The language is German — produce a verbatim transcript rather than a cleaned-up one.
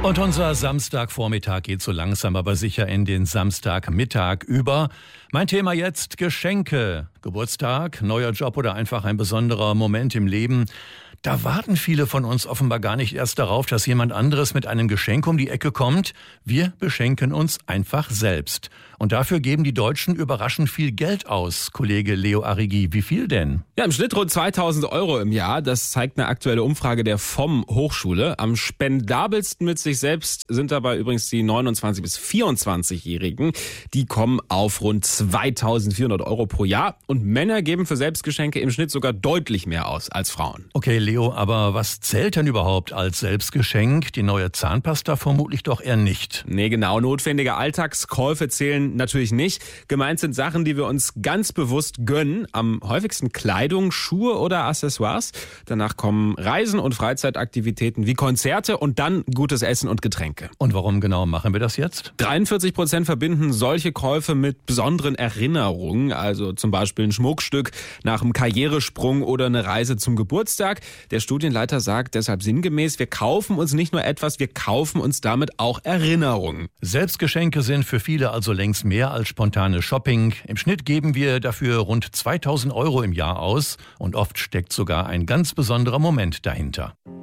Und unser Samstagvormittag geht so langsam aber sicher in den Samstagmittag über. Mein Thema jetzt: Geschenke. Geburtstag, neuer Job oder einfach ein besonderer Moment im Leben. Da warten viele von uns offenbar gar nicht erst darauf, dass jemand anderes mit einem Geschenk um die Ecke kommt. Wir beschenken uns einfach selbst. Und dafür geben die Deutschen überraschend viel Geld aus. Kollege Leo Arrighi, wie viel denn? Ja, im Schnitt rund zweitausend Euro im Jahr. Das zeigt eine aktuelle Umfrage der V O M Hochschule. Am spendabelsten mit sich selbst sind dabei übrigens die neunundzwanzig- bis vierundzwanzigjährigen. Die kommen auf rund zweitausendvierhundert Euro pro Jahr. Und Männer geben für Selbstgeschenke im Schnitt sogar deutlich mehr aus als Frauen. Okay, Leo, aber was zählt denn überhaupt als Selbstgeschenk? Die neue Zahnpasta vermutlich doch eher nicht. Nee, genau. Notwendige Alltagskäufe zählen natürlich nicht. Gemeint sind Sachen, die wir uns ganz bewusst gönnen. Am häufigsten Kleidung, Schuhe oder Accessoires. Danach kommen Reisen und Freizeitaktivitäten wie Konzerte und dann gutes Essen und Getränke. Und warum genau machen wir das jetzt? dreiundvierzig Prozent verbinden solche Käufe mit besonderen Erinnerungen. Also zum Beispiel ein Schmuckstück nach einem Karrieresprung oder eine Reise zum Geburtstag. Der Studienleiter sagt deshalb sinngemäß, wir kaufen uns nicht nur etwas, wir kaufen uns damit auch Erinnerungen. Selbstgeschenke sind für viele also längst mehr als spontane Shopping. Im Schnitt geben wir dafür rund zweitausend Euro im Jahr aus und oft steckt sogar ein ganz besonderer Moment dahinter.